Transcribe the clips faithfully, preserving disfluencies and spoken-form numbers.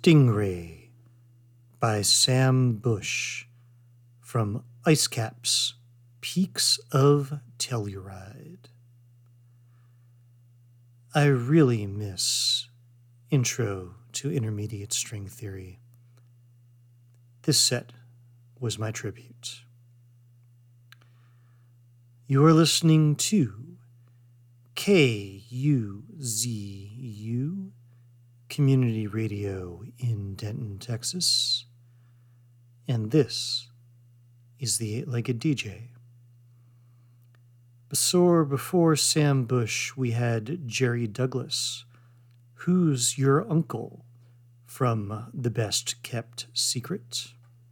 Stingray by Sam Bush from Icecap's Peaks of Telluride. I really miss Intro to Intermediate String Theory. This set was my tribute. You are listening to K U Z U Community Radio in Denton, Texas, and this is the Eight-Legged D J. Before, before Sam Bush, we had Jerry Douglas, Who's Your Uncle, from The Best Kept Secret.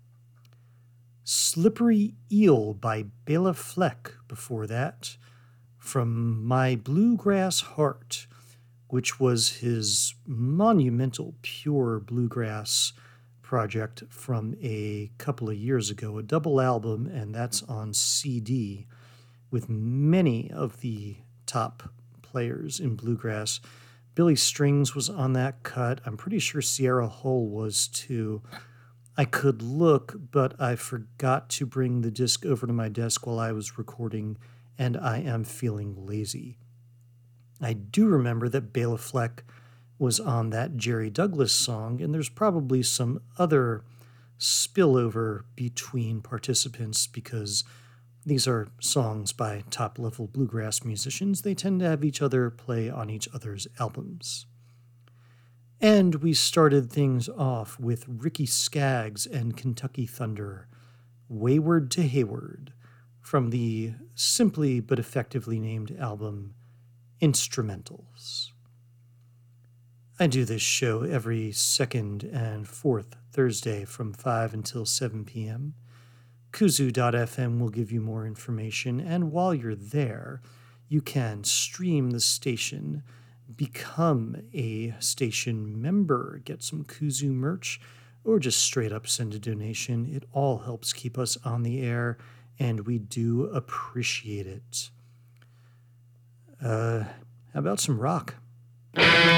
Slippery Eel by Bela Fleck before that, from My Bluegrass Heart, which was his monumental pure bluegrass project from a couple of years ago, a double album, and that's on C D, with many of the top players in bluegrass. Billy Strings was on that cut. I'm pretty sure Sierra Hull was too. I could look, but I forgot to bring the disc over to my desk while I was recording, and I am feeling lazy. I do remember that Bela Fleck was on that Jerry Douglas song, and there's probably some other spillover between participants because these are songs by top-level bluegrass musicians. They tend to have each other play on each other's albums. And we started things off with Ricky Skaggs and Kentucky Thunder, Wayward to Hayward, from the simply but effectively named album Instrumentals. I do this show every second and fourth Thursday from five until seven p.m. Kuzu dot f m will give you more information, and while you're there, you can stream the station, become a station member, get some Kuzu merch, or just straight up send a donation. It all helps keep us on the air, and we do appreciate it. Uh, how about some rock?